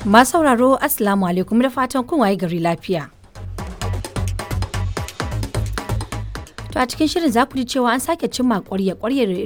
Masu sauraro Assalamu alaikum da fatan kun waye gari lafiya. To a cikin shirin za ku ji cewa an sake cimma ƙwarya-ƙwaryar